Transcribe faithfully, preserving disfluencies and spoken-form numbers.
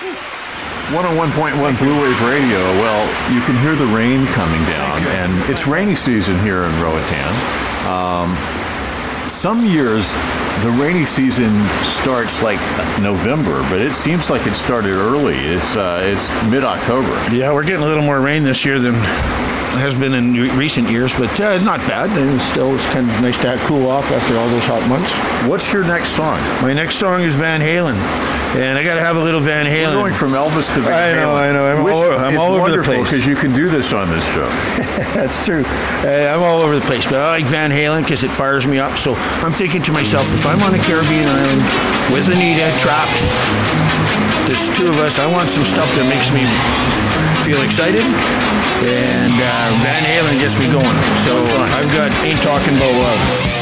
one oh one point one Blue Wave Radio. Well, you can hear the rain coming down, and it's rainy season here in Roatan. Um, some years, the rainy season starts like November, but it seems like it started early. It's uh, it's mid-October. Yeah, we're getting a little more rain this year than has been in re- recent years, but uh, not bad. And still, it's kind of nice to have cool off after all those hot months. What's your next song? My next song is Van Halen, and I got to have a little Van Halen. We're going from Elvis to Van Halen. I know, I know. I'm Which all, I'm all over the place because you can do this on this show. That's true. Uh, I'm all over the place, but I like Van Halen because it fires me up. So I'm thinking to myself, if I'm on a Caribbean island with Anita trapped, there's two of us. I want some stuff that makes me feel excited, and uh, Van Halen gets me going. So I've got Ain't Talking About Love.